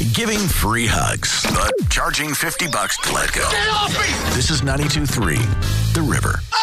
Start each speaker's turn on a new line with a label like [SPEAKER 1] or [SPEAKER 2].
[SPEAKER 1] Giving free hugs, but charging $50 to let go.
[SPEAKER 2] Get off me!
[SPEAKER 1] This is 92.3 The River.